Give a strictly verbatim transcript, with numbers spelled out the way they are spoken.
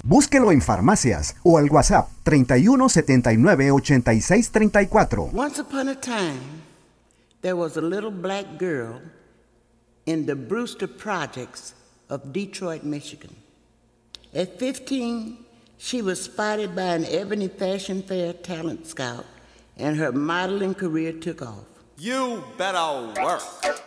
Búsquelo en farmacias o al WhatsApp treinta y uno setenta y nueve ochenta y seis treinta y cuatro. Once upon a time, there was a little black girl in the Brewster Projects of Detroit, Michigan. At fifteen, she was spotted by an Ebony Fashion Fair talent scout, and her modeling career took off. You better work.